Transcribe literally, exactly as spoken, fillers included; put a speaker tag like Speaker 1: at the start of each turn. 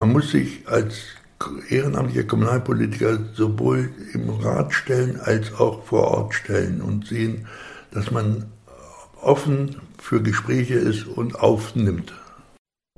Speaker 1: man muss sich als ehrenamtlicher Kommunalpolitiker sowohl im Rat stellen als auch vor Ort stellen und sehen, dass man offen für Gespräche ist und aufnimmt.